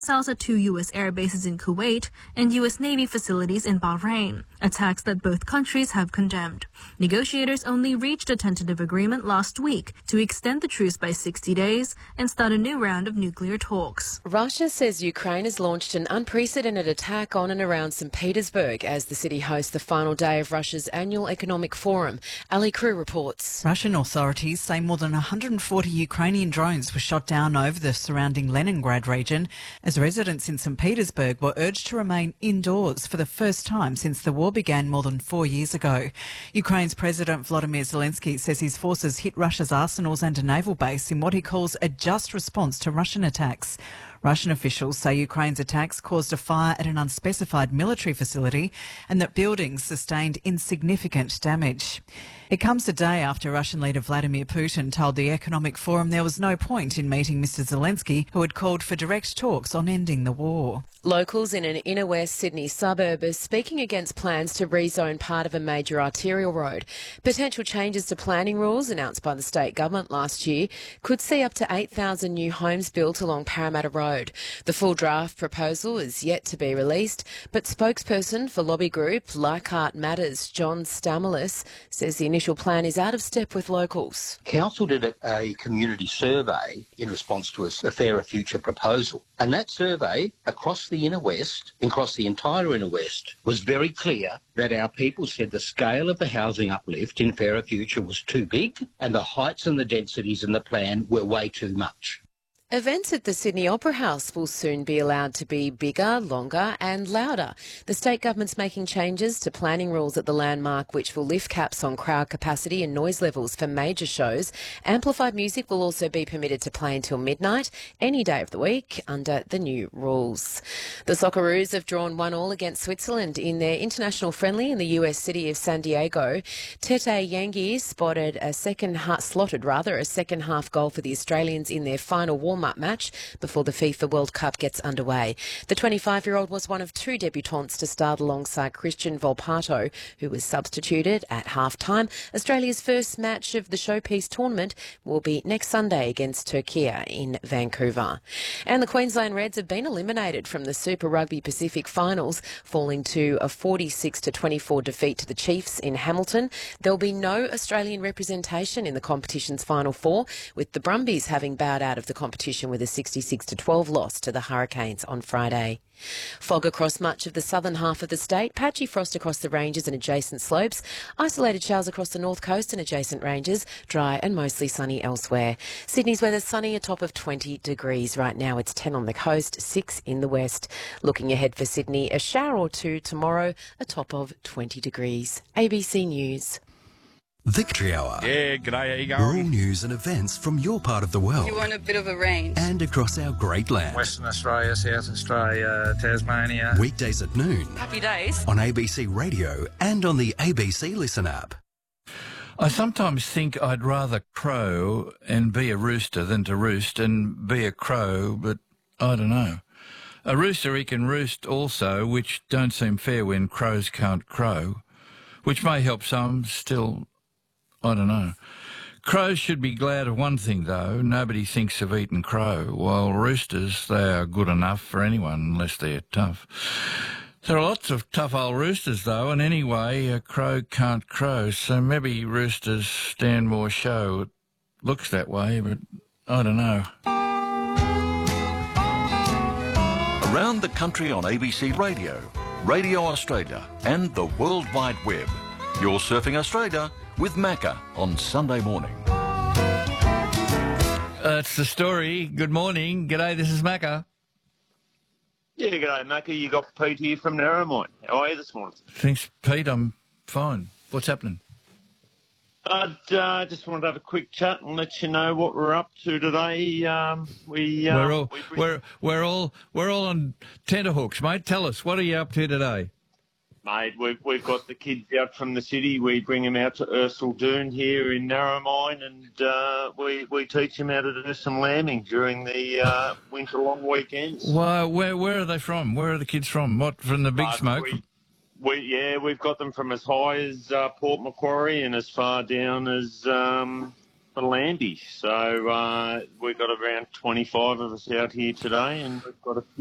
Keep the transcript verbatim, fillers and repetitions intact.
missiles at two U S air bases in Kuwait and U S Navy facilities in Bahrain, attacks that both countries have condemned. Negotiators only reached a tentative agreement last week to extend the truce by sixty days and start a new round of nuclear talks. Russia says Ukraine has launched an unprecedented attack on and around Saint Petersburg as the city hosts the final day of Russia's annual economic forum. Ali Crew reports. Russian authorities say more than one hundred forty Ukrainian drones were shot down over the surrounding Leningrad region as residents in Saint Petersburg were urged to remain indoors for the first time since the war began more than four years ago. Ukraine's President Volodymyr Zelensky says his forces hit Russia's arsenals and a naval base in what he calls a just response to Russian attacks. Russian officials say Ukraine's attacks caused a fire at an unspecified military facility and that buildings sustained insignificant damage. It comes a day after Russian leader Vladimir Putin told the Economic Forum there was no point in meeting Mister Zelensky, who had called for direct talks on ending the war. Locals in an inner west Sydney suburb are speaking against plans to rezone part of a major arterial road. Potential changes to planning rules announced by the state government last year could see up to eight thousand new homes built along Parramatta Road. The full draft proposal is yet to be released, but spokesperson for lobby group Leichhardt Matters, John Stamoulis, says the initial plan is out of step with locals. Council did a, a community survey in response to a, a Fairer Future proposal, and that survey across the inner west, across the entire inner west, was very clear that our people said the scale of the housing uplift in Fairer Future was too big and the heights and the densities in the plan were way too much. Events at the Sydney Opera House will soon be allowed to be bigger, longer and louder. The state government's making changes to planning rules at the landmark which will lift caps on crowd capacity and noise levels for major shows. Amplified music will also be permitted to play until midnight, any day of the week, under the new rules. The Socceroos have drawn one all against Switzerland in their international friendly in the U S city of San Diego. Tete Yangi spotted a second half, slotted rather, a second half goal for the Australians in their final warm up match before the FIFA World Cup gets underway. The twenty-five-year-old was one of two debutantes to start alongside Christian Volpato, who was substituted at half-time. Australia's first match of the showpiece tournament will be next Sunday against Turkey in Vancouver. And the Queensland Reds have been eliminated from the Super Rugby Pacific Finals, falling to a forty-six to twenty-four defeat to the Chiefs in Hamilton. There'll be no Australian representation in the competition's final four, with the Brumbies having bowed out of the competition with a sixty-six to twelve loss to the Hurricanes on Friday. Fog across much of the southern half of the state, patchy frost across the ranges and adjacent slopes, isolated showers across the north coast and adjacent ranges, dry and mostly sunny elsewhere. Sydney's weather sunny, a top of twenty degrees. Right now it's ten on the coast, six in the west. Looking ahead for Sydney, a shower or two tomorrow, a top of twenty degrees. A B C News. Victory Hour. Yeah, g'day, how you All going? news and events from your part of the world. You want a bit of a range. And across our great land. Western Australia, South Australia, Tasmania. Weekdays at noon. Happy days. On A B C Radio and on the A B C Listen app. I sometimes think I'd rather crow and be a rooster than to roost and be a crow, but I don't know. A rooster, he can roost also, which don't seem fair when crows can't crow, which may help some, still, I don't know. Crows should be glad of one thing, though. Nobody thinks of eating crow, while roosters, they are good enough for anyone unless they're tough. There are lots of tough old roosters, though, and anyway, a crow can't crow, so maybe roosters stand more show. It looks that way, but I don't know. Around the country on A B C Radio, Radio Australia and the World Wide Web. You're surfing Australia with Macca on Sunday morning. That's the story. Good morning. G'day, this is Macca. Yeah, g'day, Macca. You got Pete here from Narromine. How are you this morning? Thanks, Pete. I'm fine. What's happening? I uh, just wanted to have a quick chat and let you know what we're up to today. Um, we uh, we're all we bring... we're we're all we're all on tenterhooks, mate. Tell us, what are you up to today? Mate, we've, we've got the kids out from the city. We bring them out to Ercildown here in Narromine, and uh, we, we teach them how to do some lambing during the uh, winter long weekends. Well, where where are they from? Where are the kids from? What, from the Big Uh, Smoke? We, we, yeah, we've got them from as high as uh, Port Macquarie and as far down as um, Lambie. So uh, we've got around twenty-five of us out here today, and we've got a few